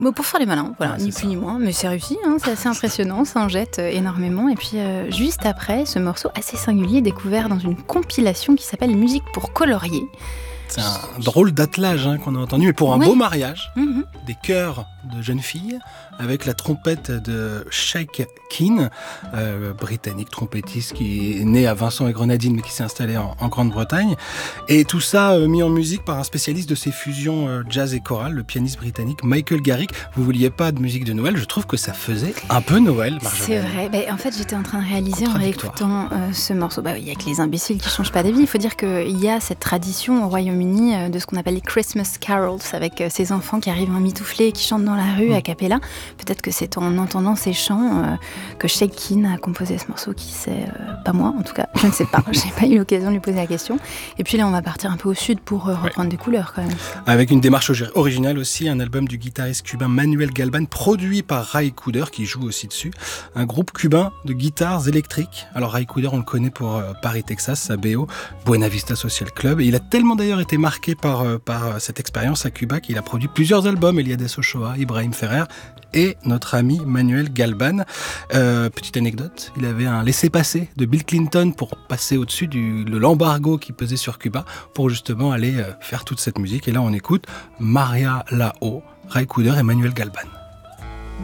Bon, pour faire les malins, voilà, Ouais, ni c'est plus ça. ni moins, mais c'est réussi, hein, c'est assez impressionnant, ça en jette énormément. Et puis juste après, ce morceau assez singulier découvert dans une compilation qui s'appelle Musique pour colorier. C'est un drôle d'attelage qu'on a entendu, mais pour un Ouais. beau mariage, Mhm. des chœurs de jeunes filles, avec la trompette de Sheikh Keane, britannique trompettiste qui est né à Vincent et Grenadines, mais qui s'est installé en Grande-Bretagne. Et tout ça mis en musique par un spécialiste de ces fusions jazz et chorale, le pianiste britannique Michael Garrick. Vous vouliez pas de musique de Noël, je trouve que ça faisait un peu Noël, Marjolaine. C'est vrai. En fait, j'étais en train de réaliser en Contradictoire. réécoutant ce morceau. Il y a que les imbéciles qui changent pas d'avis. Il faut dire qu'il y a cette tradition au Royaume-Uni de ce qu'on appelle les Christmas carols, avec ces enfants qui arrivent en mitouflé et qui chantent dans la rue a cappella. Peut-être que c'est en entendant ces chants que Sheikh Keane a composé ce morceau, qui sait, pas moi en tout cas, je ne sais pas. J'ai pas eu l'occasion de lui poser la question. Et puis là, on va partir un peu au sud pour reprendre des couleurs quand même. Avec une démarche originale aussi, un album du guitariste cubain Manuel Galban, produit par Ray Cooder, qui joue aussi dessus. Un groupe cubain de guitares électriques. Alors Ray Cooder, on le connaît pour Paris, Texas, sa BO, Buena Vista Social Club. Et il a tellement d'ailleurs été marqué par cette expérience à Cuba qu'il a produit plusieurs albums. Eliades Ochoa, Ibrahim Ferrer et notre ami Manuel Galban. Petite anecdote, il avait un laissez-passer de Bill Clinton pour passer au-dessus de l'embargo qui pesait sur Cuba, pour justement aller faire toute cette musique. Et là, on écoute Maria Lao, Ray Cooder et Manuel Galban.